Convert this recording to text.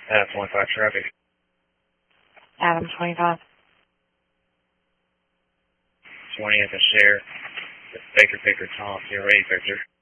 Adam 25 traffic. Adam 25. 20th and share. Baker Tom. You're ready, Victor.